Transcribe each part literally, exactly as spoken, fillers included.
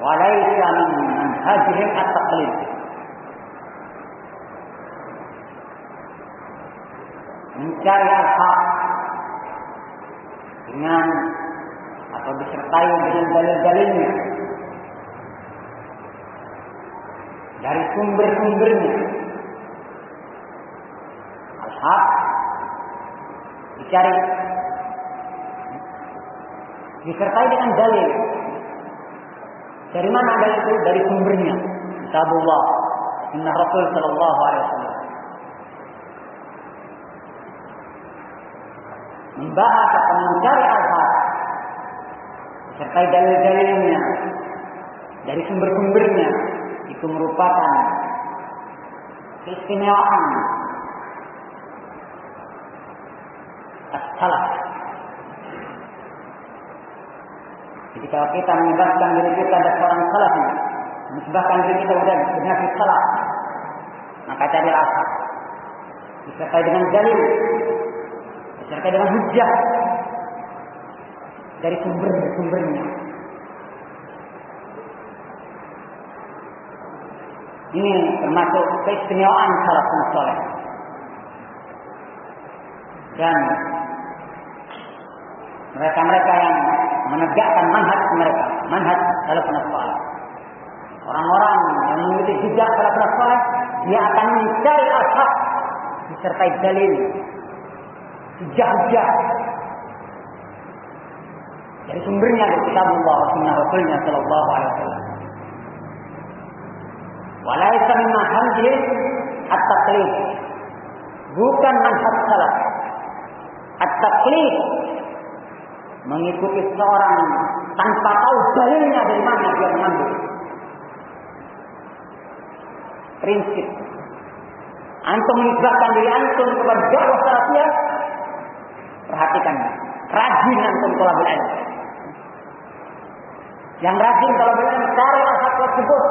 Walaysa min manhajihim at-taqlid. Mencari al-haq dengan atau disertai dengan dalil-dalilnya dari sumber-sumbernya. Al-haq dicari disertai dengan dalil. Dari mana dalil itu? Dari sumbernya. Kitabullah, sunnah Rasul sallallahu alaihi wasallam. Membahas atau mencari al-haq disertai dalil-dalilnya dari sumber-sumbernya, itu merupakan keistimewaan as-salaf. Jadi kalau kita menyebabkan diri kita ada seorang salaf, menyebabkan diri kita sudah benar salaf, maka cari al-haq disertai dengan dalil, disertai dengan hujjah dari sumber-sumbernya. Ini termasuk keistimewaan salafus saleh. Dan mereka-mereka yang menegakkan manhaj mereka, manhaj salafus saleh. Orang-orang yang mengikuti jejak salafus saleh, dia akan mencari al-haq disertai dalil, hujjah-hujjah dari sumbernya, dari kitabullah wa sunnah Rasulnya sallallahu alaihi wasallam. Walaysa min manhajihim at-taqlid. Bukan manhaj salaf. At-taqlid mengikuti seorang tanpa tahu dalilnya dari mana dia mengambil. Prinsip antum menisbahkan diri antum kepada dakwah salafiyah, perhatikan, rajin antum thalabul ilm. Yang rajin thalabul ilm, cari al-haq tersebut,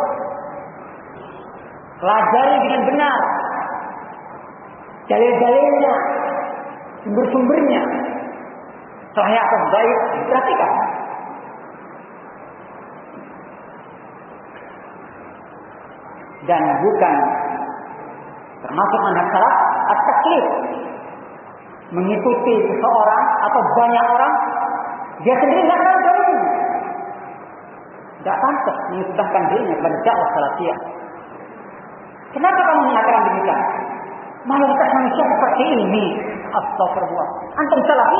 pelajari dengan benar dalil-dalilnya, sumber-sumbernya, sahih atau baik, perhatikan. Dan bukan termasuk manhaj salaf at-taqlid, mengikuti seseorang atau banyak orang, dia sendiri tidak tahu dalilnya, tidak pantas menisbahkan dirinya kepada dakwah salafiyah. Kenapa kamu mengatakan demikian? Mayoritas manusia seperti ini. Astagfirullah. Antum salafi